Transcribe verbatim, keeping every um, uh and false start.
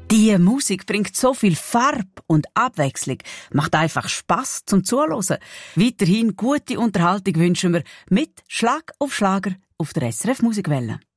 Die Musik bringt so viel Farbe und Abwechslung, macht einfach Spass zum Zuhören. Weiterhin gute Unterhaltung wünschen wir mit Schlag auf Schlager auf der S R F Musikwelle.